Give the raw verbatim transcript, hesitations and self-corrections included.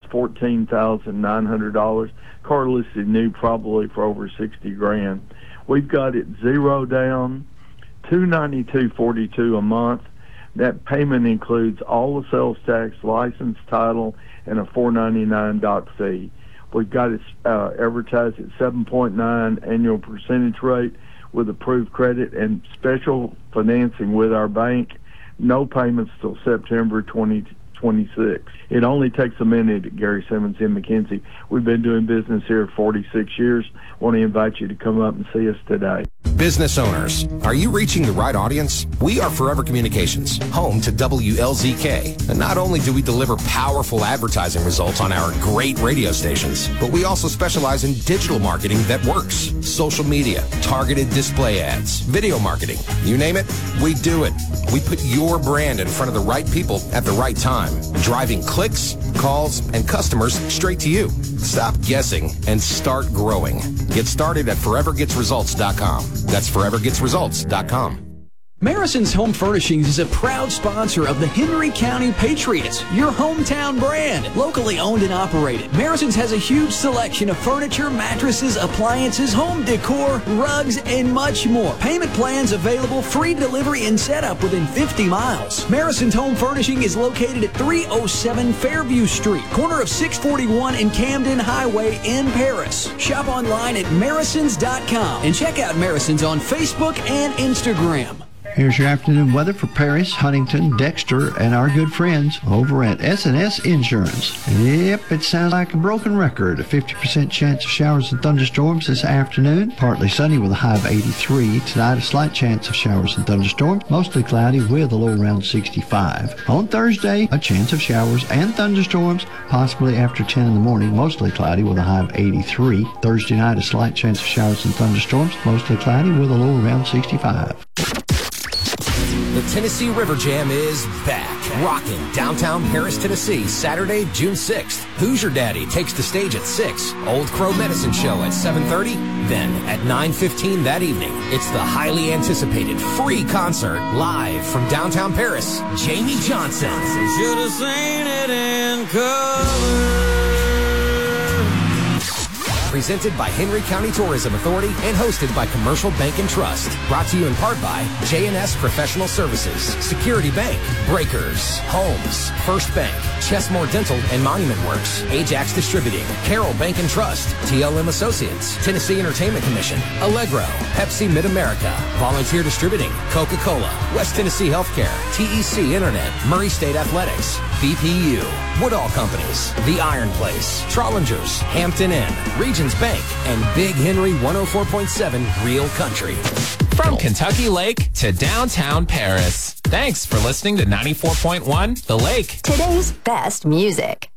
fourteen thousand nine hundred dollars. Car listed new probably for over sixty grand. We've got it zero down, two ninety-two forty-two a month. That payment includes all the sales tax, license, title, and a four ninety-nine doc fee. We've got it uh, advertised at seven point nine annual percentage rate with approved credit and special financing with our bank. No payments till September twenty twenty-six. It only takes a minute at Gary Simmons in McKenzie. We've been doing business here forty-six years. Want to invite you to come up and see us today. Business owners, are you reaching the right audience? We are Forever Communications, home to W L Z K. And not only do we deliver powerful advertising results on our great radio stations, but we also specialize in digital marketing that works. Social media, targeted display ads, video marketing, you name it, we do it. We put your brand in front of the right people at the right time, driving clicks, calls, and customers straight to you. Stop guessing and start growing. Get started at forever gets results dot com. That's forever gets results dot com. Marison's Home Furnishings is a proud sponsor of the Henry County Patriots, your hometown brand, locally owned and operated. Marison's has a huge selection of furniture, mattresses, appliances, home decor, rugs, and much more. Payment plans available, free delivery and setup within fifty miles. Marison's Home Furnishing is located at three oh seven Fairview Street, corner of six forty-one and Camden Highway in Paris. Shop online at marisons dot com and check out Marison's on Facebook and Instagram. Here's your afternoon weather for Paris, Huntington, Dexter, and our good friends over at S and S Insurance. Yep, it sounds like a broken record. A fifty percent chance of showers and thunderstorms this afternoon. Partly sunny with a high of eighty-three. Tonight, a slight chance of showers and thunderstorms. Mostly cloudy with a low around sixty-five. On Thursday, a chance of showers and thunderstorms, possibly after ten in the morning. Mostly cloudy with a high of eighty-three. Thursday night, a slight chance of showers and thunderstorms. Mostly cloudy with a low around sixty-five. The Tennessee River Jam is back. Rockin' downtown Paris, Tennessee, Saturday, June sixth. Hoosier Daddy takes the stage at six. Old Crow Medicine Show at seven thirty. Then at nine fifteen that evening, it's the highly anticipated free concert live from downtown Paris. Jamie Johnson. Should have seen it in color. Presented by Henry County Tourism Authority and hosted by Commercial Bank and Trust. Brought to you in part by J and S Professional Services, Security Bank, Breakers, Homes, First Bank, Chesmore Dental and Monument Works, Ajax Distributing, Carroll Bank and Trust, T L M Associates, Tennessee Entertainment Commission, Allegro, Pepsi Mid-America, Volunteer Distributing, Coca-Cola, West Tennessee Healthcare, T E C Internet, Murray State Athletics, B P U, Woodall Companies, The Iron Place, Trollingers, Hampton Inn, Regions Bank, and Big Henry one oh four point seven Real Country. From Kentucky Lake to downtown Paris. Thanks for listening to ninety-four point one The Lake. Today's best music.